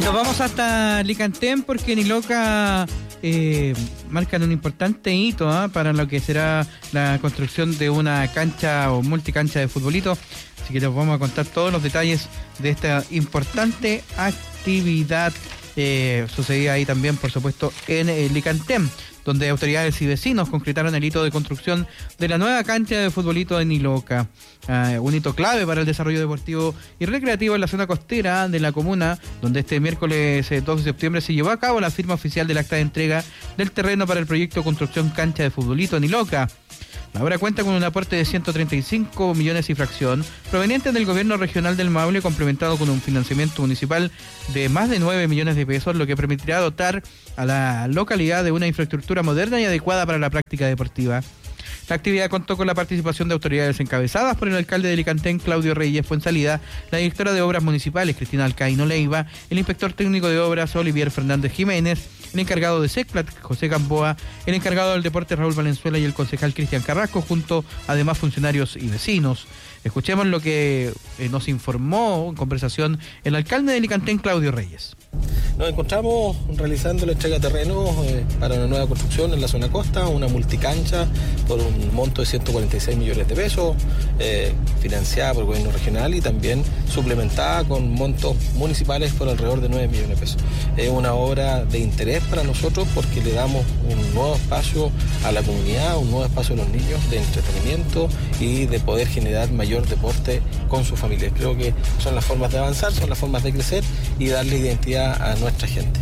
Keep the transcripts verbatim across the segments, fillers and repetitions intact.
Nos vamos hasta Licantén porque en Iloca eh, marcan un importante hito ¿eh? para lo que será la construcción de una cancha o multicancha de futbolito. Así que les vamos a contar todos los detalles de esta importante actividad eh, sucedida ahí también, por supuesto, en eh, Licantén, donde autoridades y vecinos concretaron el hito de construcción de la nueva cancha de futbolito en Iloca. Uh, un hito clave para el desarrollo deportivo y recreativo en la zona costera de la comuna, donde este miércoles eh, dos de septiembre se llevó a cabo la firma oficial del acta de entrega del terreno para el proyecto Construcción Cancha de Futbolito en Iloca. La obra cuenta con un aporte de ciento treinta y cinco millones y fracción proveniente del gobierno regional del Maule, complementado con un financiamiento municipal de más de nueve millones de pesos, lo que permitirá dotar a la localidad de una infraestructura moderna y adecuada para la práctica deportiva. La actividad contó con la participación de autoridades encabezadas por el alcalde de Licantén, Claudio Reyes Fuensalida, la directora de Obras Municipales, Cristina Alcaíno Leiva, el inspector técnico de Obras, Olivier Fernández Jiménez, el encargado de SECPLAT, José Gamboa, el encargado del deporte, Raúl Valenzuela, y el concejal Cristian Carrasco, junto a demás funcionarios y vecinos. Escuchemos lo que eh, nos informó en conversación el alcalde de Licantén, Claudio Reyes. Nos encontramos realizando la entrega de terrenos eh, para una nueva construcción en la zona costa, una multicancha por un monto de ciento cuarenta y seis millones de pesos, eh, financiada por el gobierno regional y también suplementada con montos municipales por alrededor de nueve millones de pesos. Es una obra de interés para nosotros porque le damos un nuevo espacio a la comunidad, un nuevo espacio a los niños de entretenimiento y de poder generar mayor deporte con sus familias. Creo que son las formas de avanzar, son las formas de crecer y darle identidad a nuestra gente.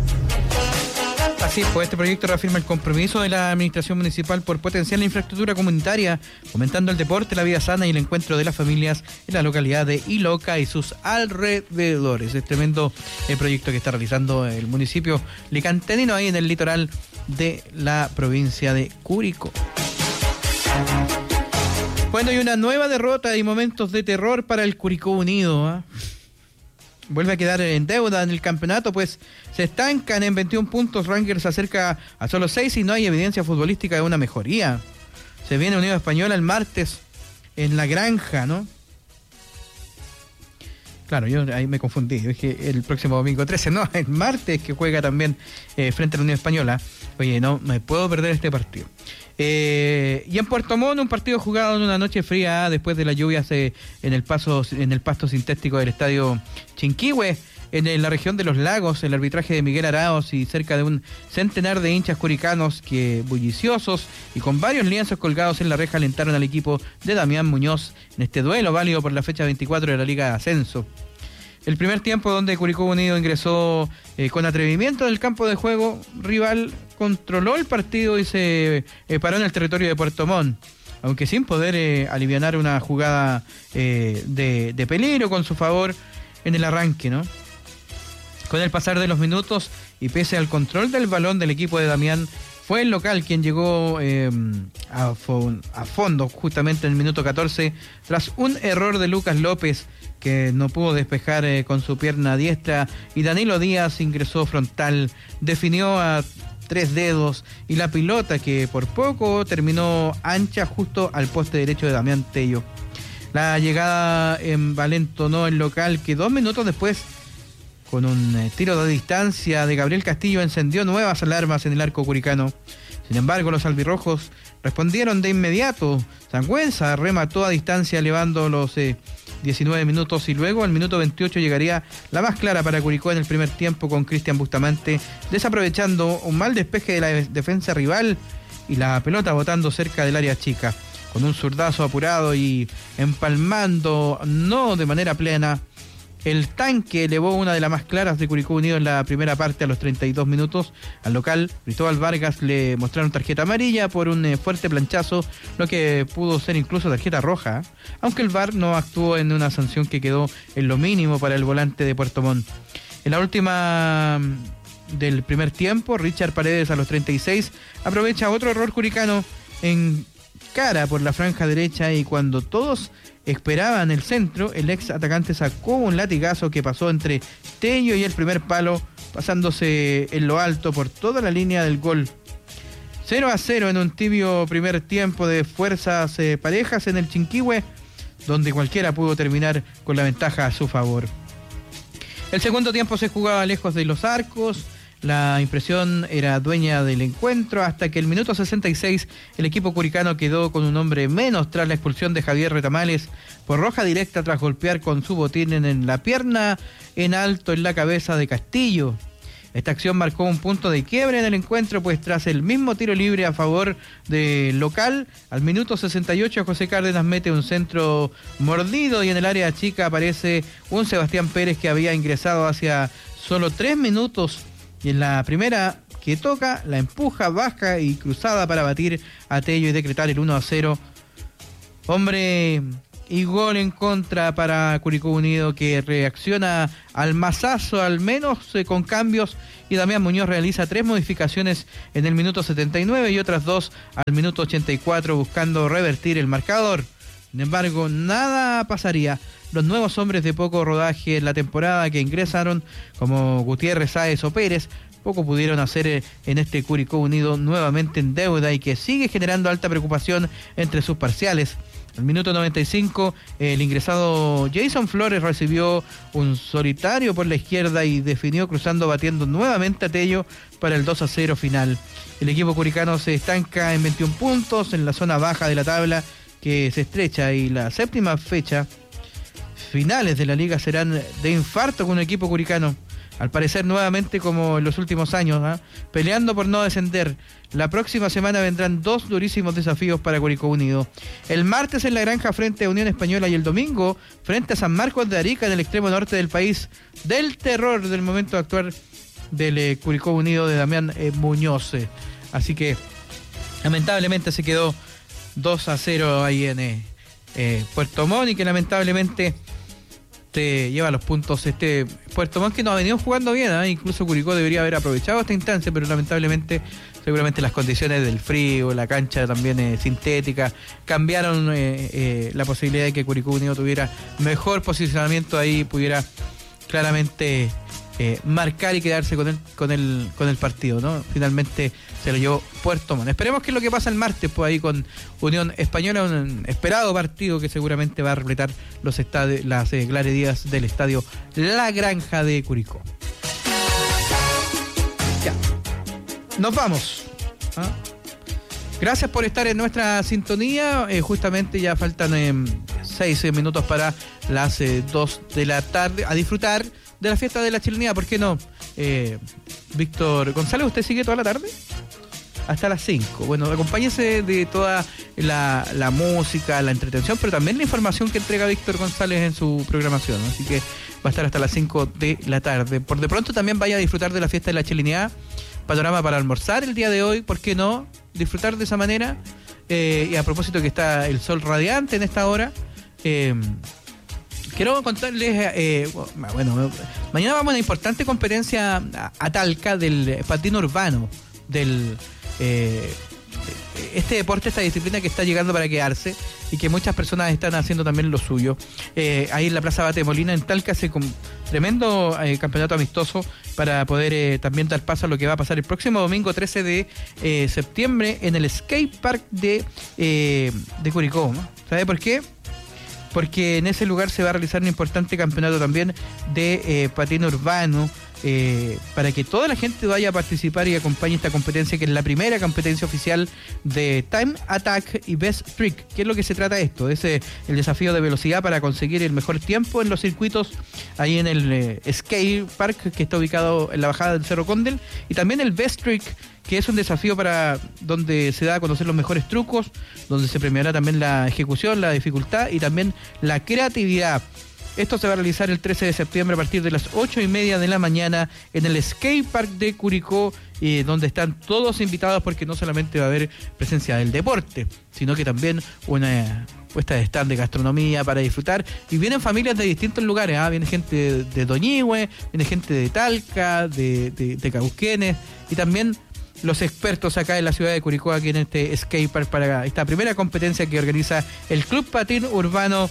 Así pues, este proyecto reafirma el compromiso de la administración municipal por potenciar la infraestructura comunitaria, fomentando el deporte, la vida sana y el encuentro de las familias en la localidad de Iloca y sus alrededores. Es tremendo el proyecto que está realizando el municipio licantenino ahí en el litoral de la provincia de Curicó. Bueno, y una nueva derrota y momentos de terror para el Curicó Unido, ¿eh? Vuelve a quedar en deuda en el campeonato, pues se estancan en veintiún puntos. Rangers se acerca a solo seis y no hay evidencia futbolística de una mejoría. Se viene Unión Española el martes en La Granja, ¿no? Claro, yo ahí me confundí. Yo dije el próximo domingo trece, no, el martes que juega también eh, frente a la Unión Española. Oye, no me puedo perder este partido. Eh, y en Puerto Montt, un partido jugado en una noche fría después de las lluvias eh, en el paso en el pasto sintético del estadio Chinquihue, en, en la región de Los Lagos. El arbitraje de Miguel Araos y cerca de un centenar de hinchas curicanos que bulliciosos y con varios lienzos colgados en la reja alentaron al equipo de Damián Muñoz en este duelo válido por la fecha veinticuatro de la Liga de Ascenso. El primer tiempo, donde Curicó Unido ingresó eh, con atrevimiento en el campo de juego rival, controló el partido y se eh, paró en el territorio de Puerto Montt, aunque sin poder eh, alivianar una jugada eh, de, de peligro con su favor en el arranque, ¿no? Con el pasar de los minutos y pese al control del balón del equipo de Damián, fue el local quien llegó eh, a, fo- a fondo justamente en el minuto catorce tras un error de Lucas López, que no pudo despejar eh, con su pierna diestra, y Danilo Díaz ingresó frontal, definió a tres dedos y la pelota, que por poco terminó ancha justo al poste derecho de Damián Tello. La llegada envalentonó el local, que dos minutos después, con un eh, tiro de distancia de Gabriel Castillo, encendió nuevas alarmas en el arco curicano. Sin embargo, los albirrojos respondieron de inmediato. Sangüenza remató a distancia elevando los eh, diecinueve minutos, y luego al minuto veintiocho llegaría la más clara para Curicó en el primer tiempo, con Cristian Bustamante desaprovechando un mal despeje de la defensa rival y la pelota botando cerca del área chica. Con un zurdazo apurado y empalmando no de manera plena, el tanque elevó una de las más claras de Curicó Unido en la primera parte a los treinta y dos minutos. Al local, Cristóbal Vargas, le mostraron tarjeta amarilla por un eh, fuerte planchazo, lo que pudo ser incluso tarjeta roja, aunque el V A R no actuó en una sanción que quedó en lo mínimo para el volante de Puerto Montt. En la última del primer tiempo, Richard Paredes a los treinta y seis aprovecha otro error curicano en cara por la franja derecha, y cuando todos esperaban el centro, el ex atacante sacó un latigazo que pasó entre Tello y el primer palo, pasándose en lo alto por toda la línea del gol. cero a cero en un tibio primer tiempo de fuerzas eh, parejas en el Chinquihue, donde cualquiera pudo terminar con la ventaja a su favor. El segundo tiempo se jugaba lejos de los arcos. La impresión era dueña del encuentro hasta que el minuto sesenta y seis el equipo curicano quedó con un hombre menos tras la expulsión de Javier Retamales por roja directa tras golpear con su botín en la pierna en alto en la cabeza de Castillo. Esta acción marcó un punto de quiebre en el encuentro, pues tras el mismo tiro libre a favor del local, al minuto sesenta y ocho José Cárdenas mete un centro mordido y en el área chica aparece un Sebastián Pérez que había ingresado hacia solo tres minutos. Y en la primera que toca, la empuja, baja y cruzada para batir a Tello y decretar el uno a cero. Hombre, y gol en contra para Curicó Unido, que reacciona al mazazo, al menos eh, con cambios. Y Damián Muñoz realiza tres modificaciones en el minuto setenta y nueve y otras dos al minuto ochenta y cuatro, buscando revertir el marcador. Sin embargo, nada pasaría. Los nuevos hombres de poco rodaje en la temporada que ingresaron, como Gutiérrez, Sáez o Pérez, poco pudieron hacer en este Curicó Unido nuevamente en deuda y que sigue generando alta preocupación entre sus parciales. Al minuto noventa y cinco, el ingresado Jason Flores recibió un solitario por la izquierda y definió cruzando, batiendo nuevamente a Tello para el dos a cero final. El equipo curicano se estanca en veintiún puntos en la zona baja de la tabla, que se estrecha, y la séptima fecha finales de la liga serán de infarto con un equipo curicano, al parecer nuevamente como en los últimos años, ¿eh? peleando por no descender. La próxima semana vendrán dos durísimos desafíos para Curicó Unido. El martes en la Granja frente a Unión Española y el domingo frente a San Marcos de Arica en el extremo norte del país, del terror del momento actual del eh, Curicó Unido de Damián eh, Muñoz. Así que lamentablemente se quedó dos a cero ahí en eh, eh, Puerto Montt, y que lamentablemente te lleva los puntos este Puerto Montt, que no ha venido jugando bien, ¿eh? Incluso Curicó debería haber aprovechado esta instancia, pero lamentablemente seguramente las condiciones del frío, la cancha también eh, sintética, cambiaron eh, eh, la posibilidad de que Curicó Unido tuviera mejor posicionamiento ahí, pudiera claramente eh, marcar y quedarse con el, con el, con el partido, ¿no? Finalmente se lo llevó Puerto Montt. Esperemos que es lo que pasa el martes, pues ahí con Unión Española, un esperado partido que seguramente va a repletar los estadios, las eh, galerías del estadio La Granja de Curicó. Ya. Nos vamos. ¿Ah? Gracias por estar en nuestra sintonía. Eh, justamente ya faltan eh, seis eh, minutos para las eh, dos de la tarde. A disfrutar de la fiesta de la chilenidad, ¿por qué no? Eh, Víctor González, ¿usted sigue toda la tarde? Hasta las cinco. Bueno, acompáñese de toda la, la música, la entretención, pero también la información que entrega Víctor González en su programación, ¿no? Así que va a estar hasta las cinco de la tarde. Por de pronto también vaya a disfrutar de la fiesta de la chilenidad. Panorama para almorzar el día de hoy, ¿por qué no? Disfrutar de esa manera. Eh, y a propósito que está el sol radiante en esta hora, eh, quiero contarles, eh, bueno, mañana vamos a una importante competencia a, a Talca del patín urbano, del eh, este deporte, esta disciplina que está llegando para quedarse y que muchas personas están haciendo también lo suyo. Eh, ahí en la Plaza Bate Molina, en Talca, hace un tremendo eh, campeonato amistoso para poder eh, también dar paso a lo que va a pasar el próximo domingo trece de septiembre en el skate park de, eh, de Curicó, ¿no? ¿Sabe por qué? Porque en ese lugar se va a realizar un importante campeonato también de eh, patín urbano, eh, para que toda la gente vaya a participar y acompañe esta competencia, que es la primera competencia oficial de Time Attack y Best Trick. ¿Qué es lo que se trata esto? Es eh, el desafío de velocidad para conseguir el mejor tiempo en los circuitos ahí en el eh, Skate Park, que está ubicado en la bajada del Cerro Condel, y también el Best Trick, que es un desafío para donde se da a conocer los mejores trucos, donde se premiará también la ejecución, la dificultad y también la creatividad. Esto se va a realizar el trece de septiembre a partir de las ocho y media de la mañana en el Skate Park de Curicó, eh, donde están todos invitados, porque no solamente va a haber presencia del deporte, sino que también una puesta de stand de gastronomía para disfrutar, y vienen familias de distintos lugares, ¿eh? Viene gente de, de Doñihue, viene gente de Talca, de, de, de Cauquenes, y también los expertos acá en la ciudad de Curicó, aquí en este skate park, para esta primera competencia que organiza el Club Patín Urbano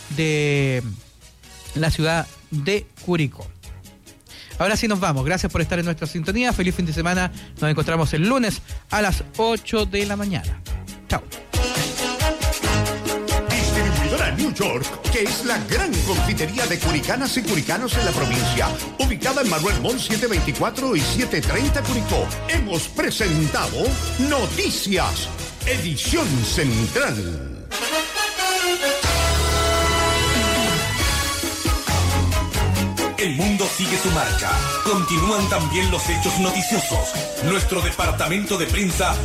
de la ciudad de Curicó. Ahora sí nos vamos, gracias por estar en nuestra sintonía, feliz fin de semana, nos encontramos el lunes a las ocho de la mañana. Chao. Distribuidora New York, que es la gran confitería de curicanas y curicanos en la provincia, ubicada en Manuel Montt setecientos veinticuatro y setecientos treinta Curicó. Hemos presentado Noticias, edición central. El mundo sigue su marcha. Continúan también los hechos noticiosos. Nuestro departamento de prensa